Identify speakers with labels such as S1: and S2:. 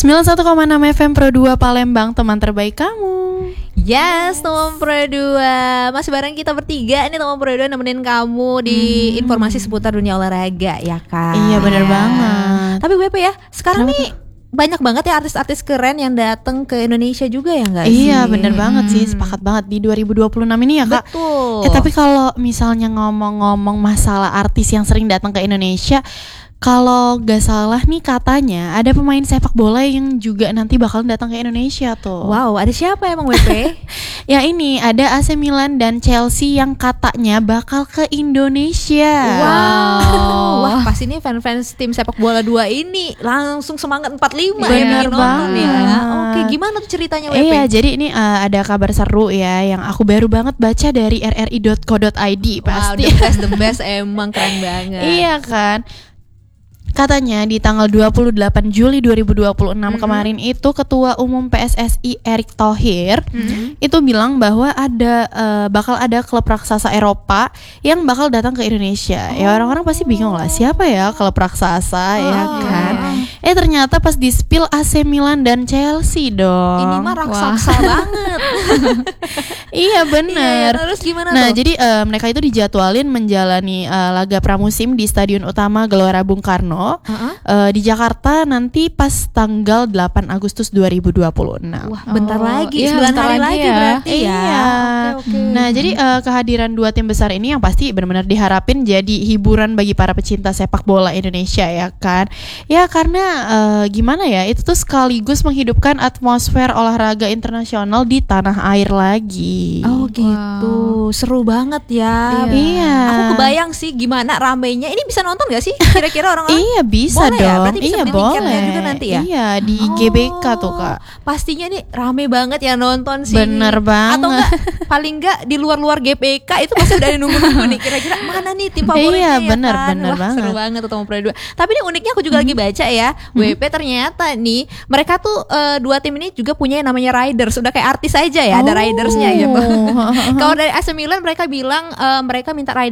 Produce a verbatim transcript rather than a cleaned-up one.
S1: sembilan puluh satu koma enam F M Pro dua Palembang, teman terbaik kamu.
S2: Yes, teman Pro dua. Masih bareng kita bertiga nih, teman Pro dua nemenin kamu di hmm. informasi seputar dunia olahraga, ya kan?
S1: Iya, benar banget.
S2: Tapi W P ya, sekarang Kenapa? nih banyak banget ya artis-artis keren yang datang ke Indonesia juga ya nggak sih?
S1: Iya, benar banget hmm. sih, sepakat banget di dua ribu dua puluh enam ini ya, Kak.
S2: Betul.
S1: Eh, tapi kalau misalnya ngomong-ngomong masalah artis yang sering datang ke Indonesia, kalau gak salah nih katanya ada pemain sepak bola yang juga nanti bakal datang ke Indonesia tuh.
S2: Wow, ada siapa emang W P?
S1: Ya ini ada A C Milan dan Chelsea yang katanya bakal ke Indonesia.
S2: Wow. Wah, pas ini fans-fans tim sepak bola dua ini langsung semangat empat puluh lima ya
S1: Bener
S2: nonton ya. Oke, gimana tuh ceritanya W P?
S1: Iya, jadi ini uh, ada kabar seru ya yang aku baru banget baca dari r r i dot co dot i d pasti.
S2: Wow, the best, the best, emang keren banget.
S1: Iya kan? Katanya di tanggal dua puluh delapan Juli dua ribu dua puluh enam mm-hmm. kemarin itu Ketua Umum P S S I Erick Thohir mm-hmm. itu bilang bahwa ada uh, bakal ada klub raksasa Eropa yang bakal datang ke Indonesia. Oh. Ya orang-orang pasti bingung lah, siapa ya klub raksasa, oh. ya kan? Eh ternyata pas di-spill A C Milan dan Chelsea dong.
S2: Ini mah raksasa banget.
S1: Iya benar.
S2: Iya, terus gimana
S1: nah,
S2: tuh?
S1: jadi uh, mereka itu dijadwalin menjalani uh, laga pramusim di Stadion Utama Gelora Bung Karno. Uh-huh. Uh, di Jakarta nanti pas tanggal delapan Agustus dua ribu dua puluh enam.
S2: Wah, bentar
S1: oh,
S2: lagi,
S1: iya,
S2: sembilan hari lagi
S1: ya.
S2: berarti ya.
S1: Iya.
S2: Okay, okay.
S1: Nah, jadi uh, kehadiran dua tim besar ini yang pasti benar-benar diharapin jadi hiburan bagi para pecinta sepak bola Indonesia ya kan. Ya karena uh, gimana ya, itu tuh sekaligus menghidupkan atmosfer olahraga internasional di tanah air lagi.
S2: Oh gitu, wow. Seru banget ya.
S1: Iya.
S2: Aku kebayang sih gimana ramenya. Ini bisa nonton gak sih kira-kira orang-orang?
S1: Iya bisa
S2: boleh
S1: dong.
S2: Ya? Berarti bisa
S1: iya
S2: beli
S1: boleh.
S2: tiketnya juga nanti ya.
S1: Iya di
S2: oh,
S1: G B K tuh Kak.
S2: Pastinya nih rame banget ya nonton sih.
S1: Bener banget.
S2: Atau enggak paling enggak di luar-luar G B K itu pasti udah ada nunggu-nunggu nih. Kira-kira mana nih tim favoritnya
S1: iya,
S2: ya
S1: bener,
S2: kan?
S1: bener
S2: Wah,
S1: banget.
S2: seru banget tuh Pro dua. Tapi ini uniknya aku juga hmm. lagi baca ya. Hmm. W P ternyata nih mereka tuh uh, dua tim ini juga punya yang namanya Riders. Udah kayak artis aja ya, oh. ada Ridersnya gitu. Kalau dari A C Milan mereka bilang uh, mereka minta Riders